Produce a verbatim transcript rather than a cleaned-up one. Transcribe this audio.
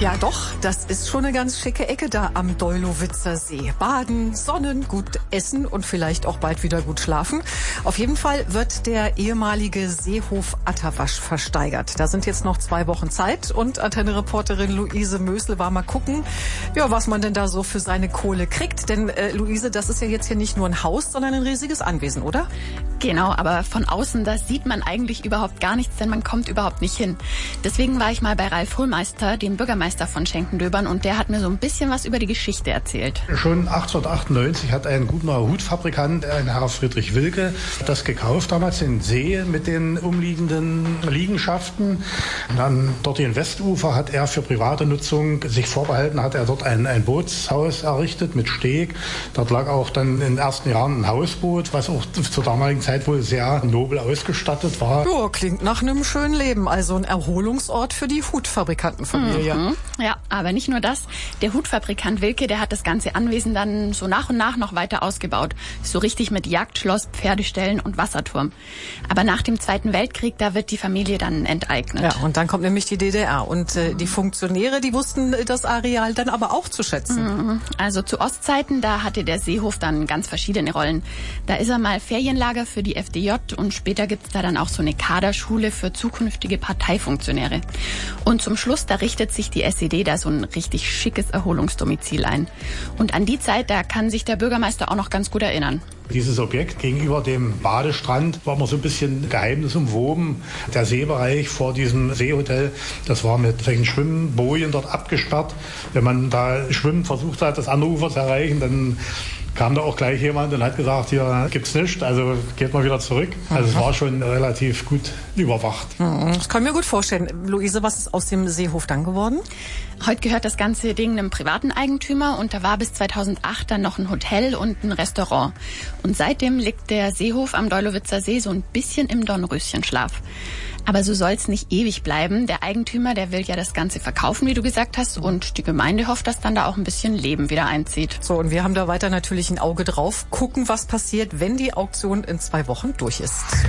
Ja doch, das ist schon eine ganz schicke Ecke da am Deulowitzer See. Baden, Sonnen, gut essen und vielleicht auch bald wieder gut schlafen. Auf jeden Fall wird der ehemalige Seehof Atterwasch versteigert. Da sind jetzt noch zwei Wochen Zeit und Antenne-Reporterin Luise Mösel war mal gucken, ja, was man denn da so für seine Kohle kriegt. Denn äh, Luise, das ist ja jetzt hier nicht nur ein Haus, sondern ein riesiges Anwesen, oder? Genau, aber von außen, da sieht man eigentlich überhaupt gar nichts, denn man kommt überhaupt nicht hin. Deswegen war ich mal bei Ralf Hohlmeister, dem Bürgermeister von Schenkendöbern, und der hat mir so ein bisschen was über die Geschichte erzählt. Schon achtzehnhundertachtundneunzig hat ein guter Hutfabrikant, ein Herr Friedrich Wilke, das gekauft, damals den See mit den umliegenden Liegenschaften. Und dann dort den Westufer hat er für private Nutzung sich vorbehalten, hat er dort ein, ein Bootshaus errichtet mit Steg. Dort lag auch dann in den ersten Jahren ein Hausboot, was auch zur damaligen Zeit wohl sehr nobel ausgestattet war. Ja, klingt nach einem schönen Leben, also ein Erholungsort für die Hutfabrikantenfamilie. Mhm. Ja, aber nicht nur das. Der Hutfabrikant Wilke, der hat das ganze Anwesen dann so nach und nach noch weiter ausgebaut. So richtig mit Jagdschloss, Pferdeställen und Wasserturm. Aber nach dem Zweiten Weltkrieg, da wird die Familie dann enteignet. Ja, und dann kommt nämlich die D D R. Und äh, die Funktionäre, die wussten das Areal dann aber auch zu schätzen. Mhm. Also zu Ostzeiten, da hatte der Seehof dann ganz verschiedene Rollen. Da ist er mal Ferienlager für die F D J und später gibt's da dann auch so eine Kaderschule für zukünftige Parteifunktionäre. Und zum Schluss, da richtet sich die S E D da so ein richtig schickes Erholungsdomizil ein. Und an die Zeit, da kann sich der Bürgermeister auch noch ganz gut erinnern. Dieses Objekt gegenüber dem Badestrand war immer so ein bisschen geheimnisumwoben. Der Seebereich vor diesem Seehotel, das war mit solchen Schwimmbojen dort abgesperrt. Wenn man da schwimmen versucht hat, das andere Ufer zu erreichen, dann kam da auch gleich jemand und hat gesagt, hier gibt's nichts, also geht mal wieder zurück. Also es war schon relativ gut überwacht. Das kann ich mir gut vorstellen. Luise, was ist aus dem Seehof dann geworden? Heute gehört das ganze Ding einem privaten Eigentümer und da war bis zweitausendacht dann noch ein Hotel und ein Restaurant. Und seitdem liegt der Seehof am Deulowitzer See so ein bisschen im Dornröschenschlaf. Aber so soll's nicht ewig bleiben. Der Eigentümer, der will ja das Ganze verkaufen, wie du gesagt hast, und die Gemeinde hofft, dass dann da auch ein bisschen Leben wieder einzieht. So, und wir haben da weiter natürlich ein Auge drauf. Gucken, was passiert, wenn die Auktion in zwei Wochen durch ist.